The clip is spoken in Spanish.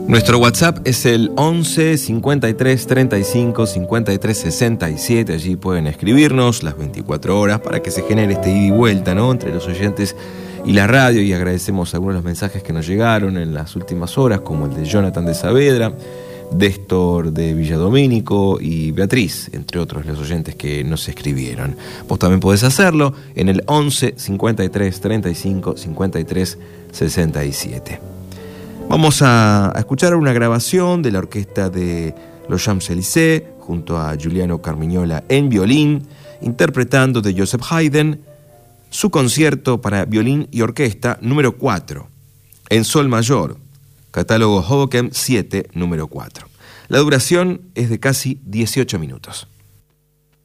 Nuestro WhatsApp es el 11 53 35 53 67. Allí pueden escribirnos las 24 horas para que se genere este ida y vuelta, ¿no?, entre los oyentes y la radio. Y agradecemos algunos de los mensajes que nos llegaron en las últimas horas, como el de Jonathan de Saavedra, Déstor de Villadomínico y Beatriz, entre otros los oyentes que nos escribieron. Vos también podés hacerlo en el 11 53 35 53 67. Vamos a escuchar una grabación de la orquesta de los Champs-Élysées junto a Giuliano Carmignola en violín, interpretando de Joseph Haydn su concierto para violín y orquesta número 4, en sol mayor, catálogo Hoboken 7, número 4. La duración es de casi 18 minutos.